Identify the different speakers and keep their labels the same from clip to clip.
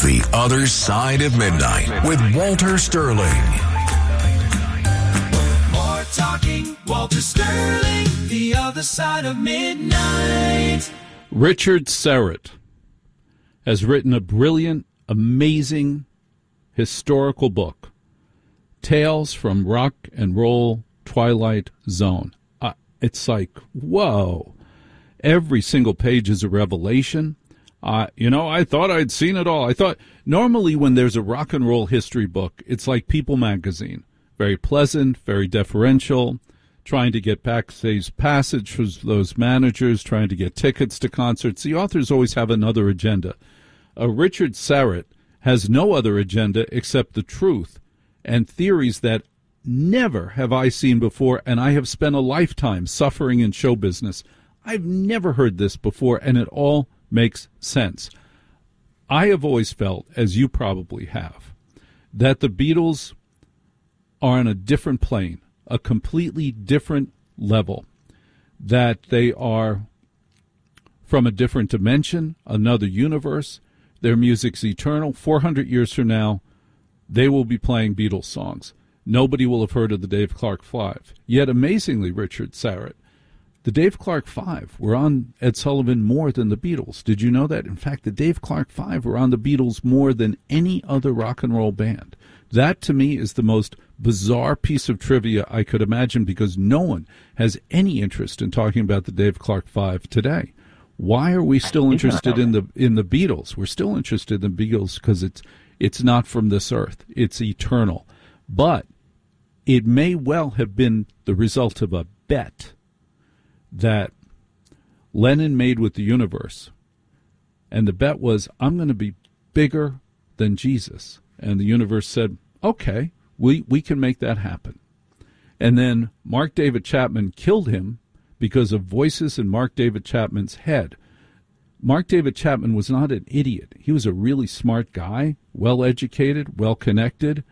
Speaker 1: The Other Side of Midnight with Walter Sterling.
Speaker 2: More talking, Walter Sterling, The Other Side of Midnight.
Speaker 3: Richard Serrett has written a brilliant, amazing historical book, Tales from Rock and Roll Twilight Zone. It's like, whoa. Every single page is a revelation. I thought I'd seen it all. I thought normally when there's a rock and roll history book, it's like People magazine. Very pleasant, very deferential, trying to get backstage passage for those managers, trying to get tickets to concerts. The authors always have another agenda. Richard Serrett has no other agenda except the truth and theories that never have I seen before, and I have spent a lifetime suffering in show business. I've never heard this before, and it all makes sense. I have always felt, as you probably have, that the Beatles are on a different plane, a completely different level, that they are from a different dimension, another universe. Their music's eternal. 400 years from now, they will be playing Beatles songs. Nobody will have heard of the Dave Clark Five. Yet, amazingly, Richard Serrett, the Dave Clark Five were on Ed Sullivan more than the Beatles. Did you know that? In fact, the Dave Clark Five were on the Beatles more than any other rock and roll band. That, to me, is the most bizarre piece of trivia I could imagine, because no one has any interest in talking about the Dave Clark Five today. Why are we still interested in the Beatles? We're still interested in the Beatles because it's not from this earth. It's eternal. But it may well have been the result of a bet that Lennon made with the universe. And the bet was, I'm going to be bigger than Jesus. And the universe said, okay, we can make that happen. And then Mark David Chapman killed him because of voices in Mark David Chapman's head. Mark David Chapman was not an idiot. He was a really smart guy, well-educated, well-connected,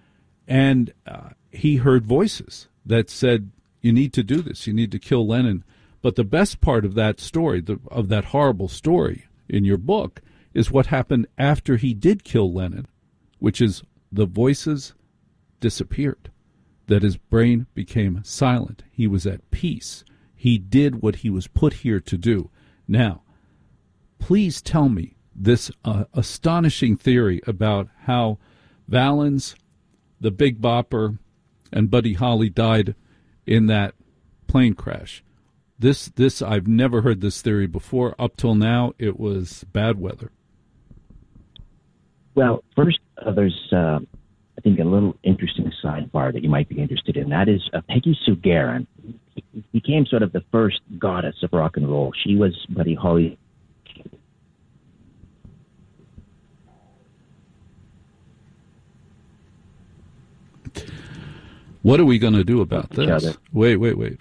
Speaker 3: and he heard voices that said, you need to do this, you need to kill Lennon. But the best part of that story, of that horrible story in your book, is what happened after he did kill Lennon, which is the voices disappeared, that his brain became silent. He was at peace. He did what he was put here to do. Now, please tell me this astonishing theory about how Valens, the Big Bopper, and Buddy Holly died in that plane crash. This I've never heard this theory before. Up till now, it was bad weather.
Speaker 4: Well, first, there's, I think, a little interesting sidebar that you might be interested in. That is Peggy Sue Gerron became sort of the first goddess of rock and roll. She was Buddy Holly.
Speaker 3: What are we going to do about this? Wait.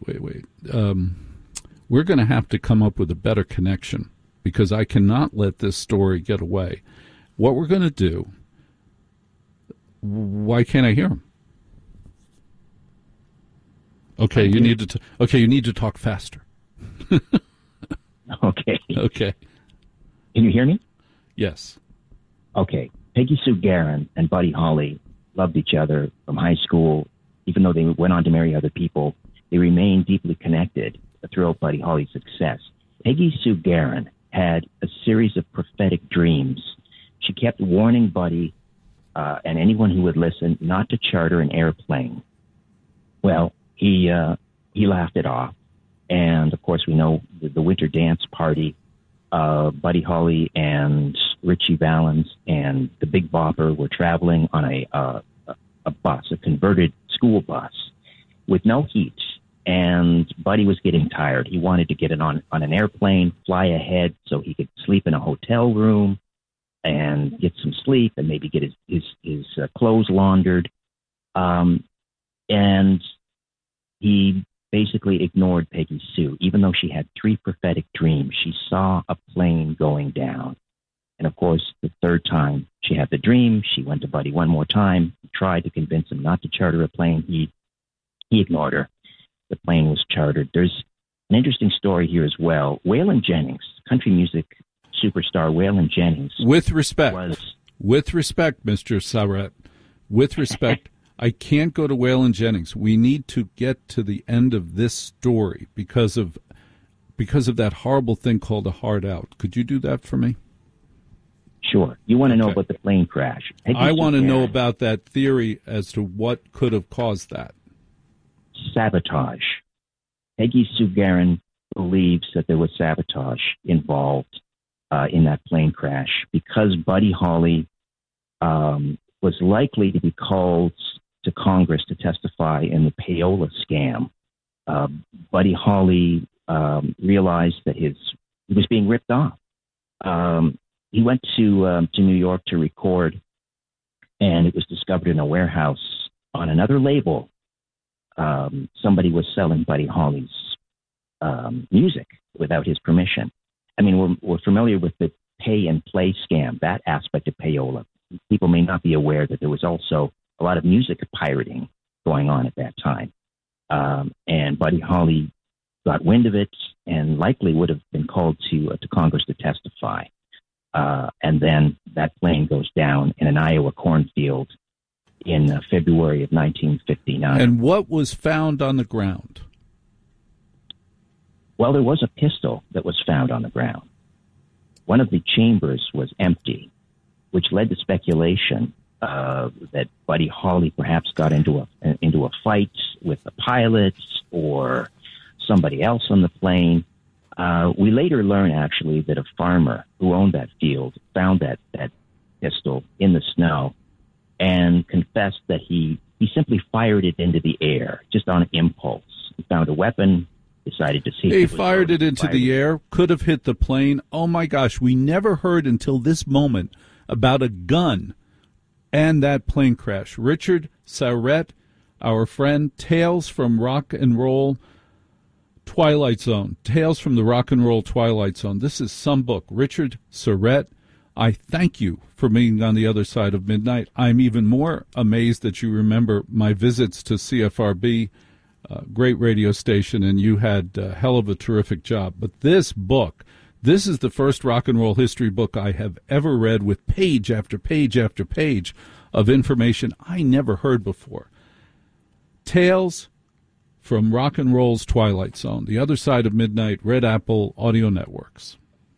Speaker 3: We're going to have to come up with a better connection, because I cannot let this story get away. What we're going to do, why can't I hear him? Okay, you need to talk faster.
Speaker 4: Okay.
Speaker 3: Okay.
Speaker 4: Can you hear me?
Speaker 3: Yes.
Speaker 4: Okay. Peggy Sue Gerron and Buddy Holly loved each other from high school. Even though they went on to marry other people, they remained deeply connected throughout Buddy Holly's success. Peggy Sue Gerron had a series of prophetic dreams. She kept warning Buddy and anyone who would listen not to charter an airplane. Well, he laughed it off. And, of course, we know the winter dance party, Buddy Holly and Ritchie Valens and the Big Bopper were traveling on a bus, a converted school bus with no heat. And Buddy was getting tired. He wanted to get on an airplane, fly ahead so he could sleep in a hotel room and get some sleep and maybe get his clothes laundered. And he basically ignored Peggy Sue. Even though she had 3 prophetic dreams, she saw a plane going down. And, of course, the third time she had the dream, she went to Buddy one more time, tried to convince him not to charter a plane. He ignored her. The plane was chartered. There's an interesting story here as well. Waylon Jennings, country music superstar Waylon Jennings.
Speaker 3: With respect, With respect, Mr. Sauret, with respect, I can't go to Waylon Jennings. We need to get to the end of this story because of that horrible thing called a hard out. Could you do that for me?
Speaker 4: Sure. You want to know about the plane crash?
Speaker 3: I want to know about that theory as to what could have caused that.
Speaker 4: Sabotage. Peggy Sue Guerin believes that there was sabotage involved in that plane crash because Buddy Holly was likely to be called to Congress to testify in the payola scam. Buddy Holly realized that he was being ripped off. He went to New York to record, and it was discovered in a warehouse on another label. Somebody was selling Buddy Holly's music without his permission. I mean, we're familiar with the pay and play scam, that aspect of payola. People may not be aware that there was also a lot of music pirating going on at that time. And Buddy Holly got wind of it and likely would have been called to Congress to testify. And then that plane goes down in an Iowa cornfield in February of 1959.
Speaker 3: And what was found on the ground?
Speaker 4: Well, there was a pistol that was found on the ground. One of the chambers was empty, which led to speculation that Buddy Holly perhaps got into a fight with the pilots or somebody else on the plane. We later learn, actually, that a farmer who owned that field found that pistol in the snow and confessed that he simply fired it into the air, just on impulse. He found a weapon, decided to see
Speaker 3: He fired it into the air, could have hit the plane. Oh, my gosh, we never heard until this moment about a gun and that plane crash. Richard Sauret, our friend, Tales from Rock and Roll Twilight Zone. Tales from the Rock and Roll Twilight Zone. This is some book. Richard Sauret, I thank you for being on the other side of midnight. I'm even more amazed that you remember my visits to CFRB, great radio station, and you had a hell of a terrific job. But this book, this is the first rock and roll history book I have ever read with page after page after page of information I never heard before. Tales from Rock and Roll's Twilight Zone, the other side of midnight, Red Apple Audio Networks.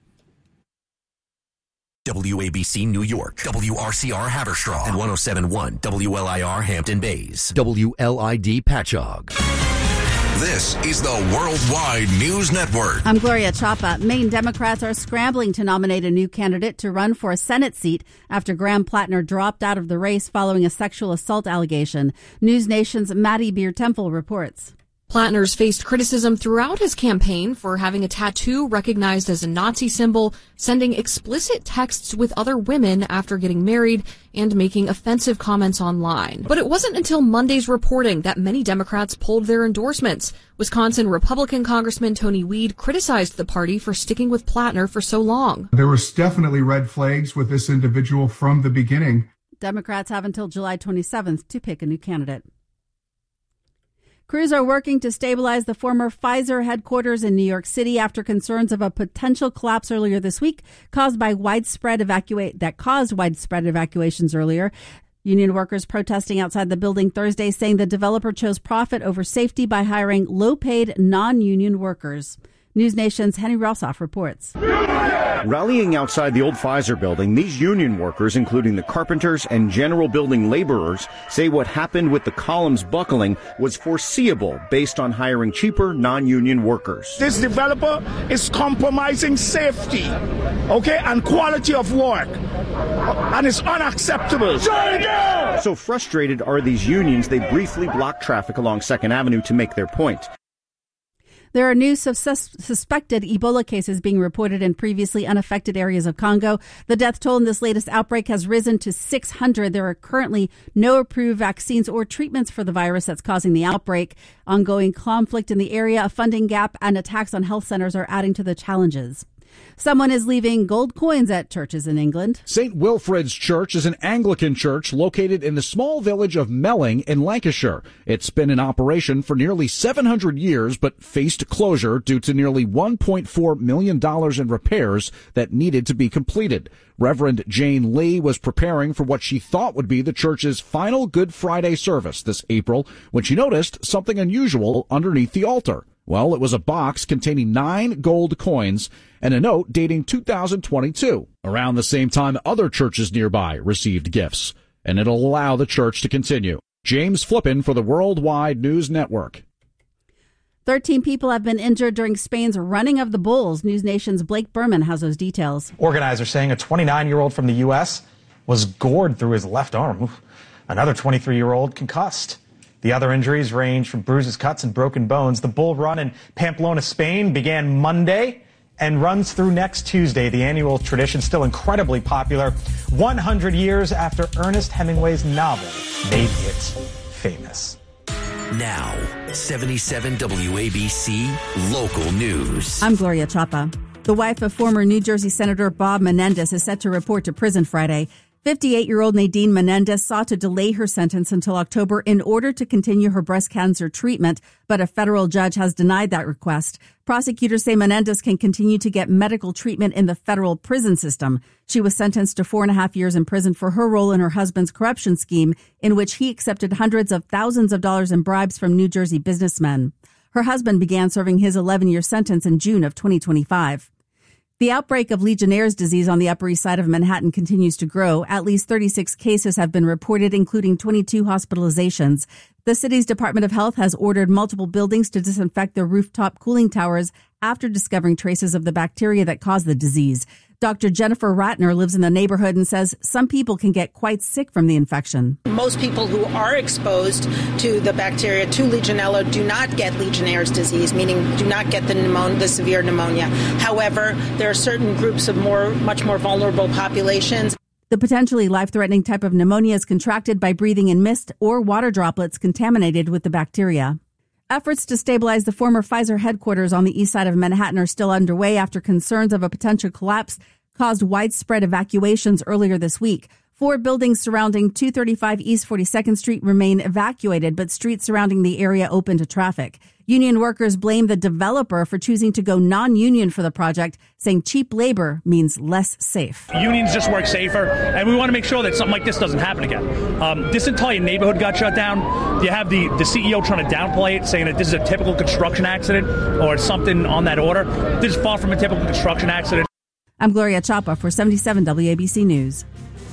Speaker 5: WABC New York, WRCR Haverstraw, and 107.1 WLIR Hampton Bays, WLID Patchogue.
Speaker 1: This is the Worldwide News Network.
Speaker 6: I'm Gloria Chapa. Maine Democrats are scrambling to nominate a new candidate to run for a Senate seat after Graham Plattner dropped out of the race following a sexual assault allegation. News Nation's Maddie Beer-Temple reports.
Speaker 7: Plattner's faced criticism throughout his campaign for having a tattoo recognized as a Nazi symbol, sending explicit texts with other women after getting married, and making offensive comments online. But it wasn't until Monday's reporting that many Democrats pulled their endorsements. Wisconsin Republican Congressman Tony Weed criticized the party for sticking with Plattner for so long.
Speaker 8: There was definitely red flags with this individual from the beginning.
Speaker 6: Democrats have until July 27th to pick a new candidate. Crews are working to stabilize the former Pfizer headquarters in New York City after concerns of a potential collapse earlier this week caused widespread evacuations earlier. Union workers protesting outside the building Thursday saying the developer chose profit over safety by hiring low-paid non-union workers. News Nation's Henry Rossoff reports.
Speaker 9: Rallying outside the old Pfizer building, these union workers, including the carpenters and general building laborers, say what happened with the columns buckling was foreseeable based on hiring cheaper non-union workers.
Speaker 10: This developer is compromising safety, and quality of work, and it's unacceptable.
Speaker 9: So frustrated are these unions, they briefly block traffic along 2nd Avenue to make their point.
Speaker 6: There are new suspected Ebola cases being reported in previously unaffected areas of Congo. The death toll in this latest outbreak has risen to 600. There are currently no approved vaccines or treatments for the virus that's causing the outbreak. Ongoing conflict in the area, a funding gap, and attacks on health centers are adding to the challenges. Someone is leaving gold coins at churches in England.
Speaker 11: St. Wilfrid's Church is an Anglican church located in the small village of Melling in Lancashire. It's been in operation for nearly 700 years, but faced closure due to nearly $1.4 million in repairs that needed to be completed. Reverend Jane Lee was preparing for what she thought would be the church's final Good Friday service this April when she noticed something unusual underneath the altar. Well, it was a box containing 9 gold coins and a note dating 2022. Around the same time, other churches nearby received gifts, and it'll allow the church to continue. James Flippin for the Worldwide News Network.
Speaker 6: 13 people have been injured during Spain's running of the bulls. News Nation's Blake Berman has those details.
Speaker 12: Organizers saying a 29-year-old from the U.S. was gored through his left arm. Another 23-year-old concussed. The other injuries range from bruises, cuts, and broken bones. The bull run in Pamplona, Spain began Monday and runs through next Tuesday. The annual tradition still incredibly popular 100 years after Ernest Hemingway's novel made it famous.
Speaker 5: Now, 77 WABC Local News.
Speaker 6: I'm Gloria Chapa. The wife of former New Jersey Senator Bob Menendez is set to report to prison Friday. 58-year-old Nadine Menendez sought to delay her sentence until October in order to continue her breast cancer treatment, but a federal judge has denied that request. Prosecutors say Menendez can continue to get medical treatment in the federal prison system. She was sentenced to 4.5 years in prison for her role in her husband's corruption scheme, in which he accepted hundreds of thousands of dollars in bribes from New Jersey businessmen. Her husband began serving his 11-year sentence in June of 2025. The outbreak of Legionnaire's disease on the Upper East Side of Manhattan continues to grow. At least 36 cases have been reported, including 22 hospitalizations. The city's Department of Health has ordered multiple buildings to disinfect their rooftop cooling towers after discovering traces of the bacteria that cause the disease. Dr. Jennifer Ratner lives in the neighborhood and says some people can get quite sick from the infection.
Speaker 13: Most people who are exposed to the bacteria, to Legionella, do not get Legionnaire's disease, meaning do not get the severe pneumonia. However, there are certain groups of much more vulnerable populations.
Speaker 6: The potentially life-threatening type of pneumonia is contracted by breathing in mist or water droplets contaminated with the bacteria. Efforts to stabilize the former Pfizer headquarters on the east side of Manhattan are still underway after concerns of a potential collapse caused widespread evacuations earlier this week. 4 buildings surrounding 235 East 42nd Street remain evacuated, but streets surrounding the area open to traffic. Union workers blame the developer for choosing to go non-union for the project, saying cheap labor means less safe.
Speaker 14: Unions just work safer, and we want to make sure that something like this doesn't happen again. This entire neighborhood got shut down. You have the CEO trying to downplay it, saying that this is a typical construction accident or something on that order. This is far from a typical construction accident.
Speaker 6: I'm Gloria Chapa for 77 WABC News.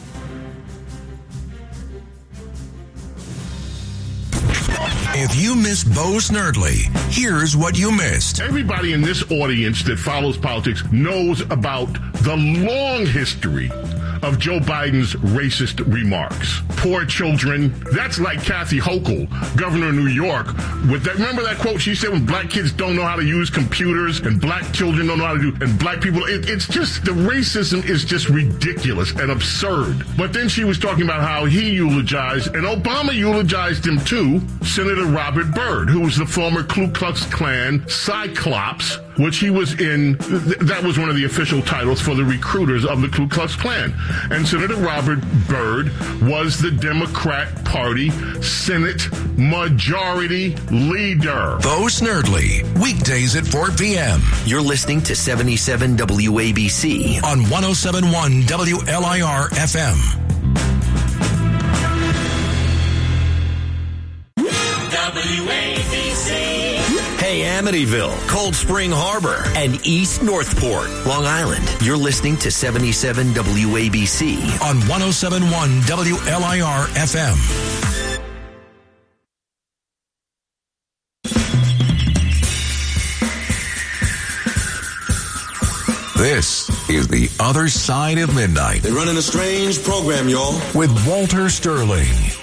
Speaker 1: If you missed Bo Snerdley, here's what you missed.
Speaker 15: Everybody in this audience that follows politics knows about the long history of Joe Biden's racist remarks. Poor children. That's like Kathy Hochul, governor of New York. With that, remember that quote she said when black kids don't know how to use computers and black children don't know how to do, and black people, it's just, the racism is just ridiculous and absurd. But then she was talking about how he eulogized, and Obama eulogized him too, Senator Robert Byrd, who was the former Ku Klux Klan Cyclops, which he was in. That was one of the official titles for the recruiters of the Ku Klux Klan. And Senator Robert Byrd was the Democrat Party Senate Majority Leader.
Speaker 1: Bo Snerdley, weekdays at 4 p.m.
Speaker 5: You're listening to 77 WABC
Speaker 1: on 107.1 WLIR FM.
Speaker 5: Hey, Amityville, Cold Spring Harbor, and East Northport, Long Island. You're listening to 77 WABC
Speaker 1: on 107.1 WLIR FM. This is The Other Side of Midnight.
Speaker 16: They're running a strange program, y'all.
Speaker 1: With Walter Sterling.